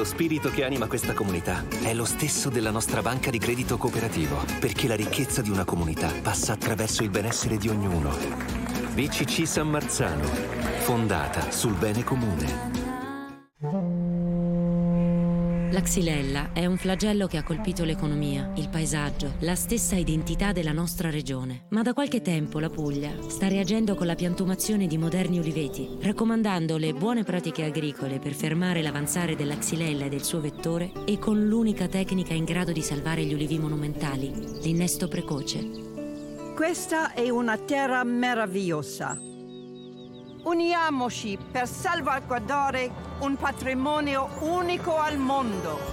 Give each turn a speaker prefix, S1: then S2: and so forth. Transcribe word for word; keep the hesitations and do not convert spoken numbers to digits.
S1: Lo spirito che anima questa comunità è lo stesso della nostra banca di credito cooperativo, perché la ricchezza di una comunità passa attraverso il benessere di ognuno. B C C San Marzano, fondata sul bene comune.
S2: La xylella è un flagello che ha colpito l'economia, il paesaggio, la stessa identità della nostra regione. Ma da qualche tempo la Puglia sta reagendo con la piantumazione di moderni uliveti, raccomandando le buone pratiche agricole per fermare l'avanzare della xylella e del suo vettore e con l'unica tecnica in grado di salvare gli ulivi monumentali, l'innesto precoce.
S3: Questa è una terra meravigliosa. Uniamoci per salvaguardare un patrimonio unico al mondo.